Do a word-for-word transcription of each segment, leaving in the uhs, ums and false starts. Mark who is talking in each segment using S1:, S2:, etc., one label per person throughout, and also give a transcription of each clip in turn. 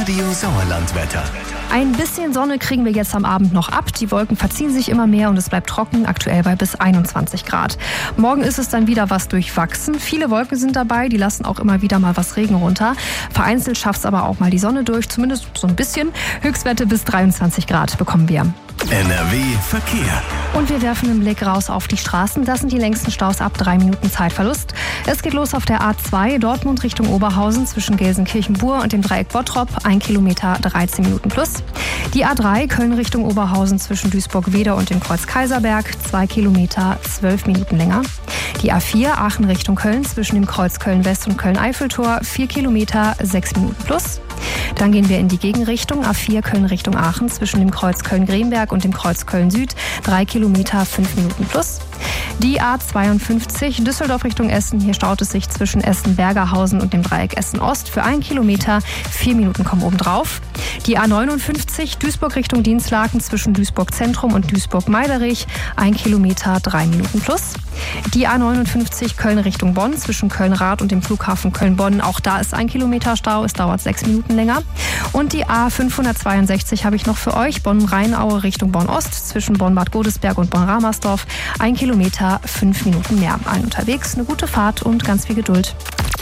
S1: Radio Sauerland-Wetter.
S2: Ein bisschen Sonne kriegen wir jetzt am Abend noch ab. Die Wolken verziehen sich immer mehr und es bleibt trocken, aktuell bei bis einundzwanzig Grad. Morgen ist es dann wieder was durchwachsen. Viele Wolken sind dabei, die lassen auch immer wieder mal was Regen runter. Vereinzelt schafft es aber auch mal die Sonne durch, zumindest so ein bisschen. Höchstwerte bis dreiundzwanzig Grad bekommen wir.
S1: N R W Verkehr.
S2: Und wir werfen einen Blick raus auf die Straßen. Das sind die längsten Staus ab drei Minuten Zeitverlust. Es geht los auf der A zwei, Dortmund Richtung Oberhausen zwischen Gelsenkirchen-Bur und dem Dreieck Bottrop, ein Kilometer dreizehn Minuten plus. Die A drei, Köln Richtung Oberhausen zwischen Duisburg-Weder und dem Kreuz Kaiserberg, zwei Kilometer zwölf Minuten länger. Die A vier, Aachen Richtung Köln zwischen dem Kreuz Köln-West und Köln-Eiffeltor, vier Kilometer sechs Minuten plus. Dann gehen wir in die Gegenrichtung, A vier Köln Richtung Aachen zwischen dem Kreuz Köln-Gremberg und dem Kreuz Köln-Süd, drei Kilometer fünf Minuten plus. Die A zweiundfünfzig Düsseldorf Richtung Essen, hier staut es sich zwischen Essen-Bergerhausen und dem Dreieck Essen-Ost für ein Kilometer, vier Minuten kommen obendrauf. Die A neunundfünfzig Duisburg Richtung Dienstlaken zwischen Duisburg-Zentrum und Duisburg-Meiderich, ein Kilometer, drei Minuten plus. Die A neunundfünfzig Köln Richtung Bonn zwischen Köln-Rath und dem Flughafen Köln-Bonn, auch da ist ein Kilometer Stau, es dauert sechs Minuten länger. Und die A fünfhundertzweiundsechzig habe ich noch für euch, Bonn-Rheinaue Richtung Bonn-Ost zwischen Bonn-Bad Godesberg und Bonn-Ramersdorf, ein Kilometer, fünf Minuten mehr. Allen unterwegs, eine gute Fahrt und ganz viel Geduld.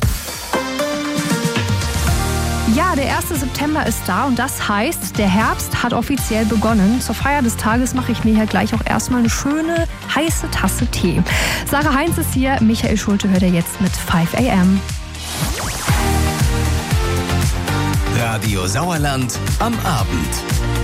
S2: Ja, der erste September ist da und das heißt, der Herbst hat offiziell begonnen. Zur Feier des Tages mache ich mir hier gleich auch erstmal eine schöne, heiße Tasse Tee. Sarah Heinz ist hier, Michael Schulte hört ihr jetzt mit fünf A M.
S1: Radio Sauerland am Abend.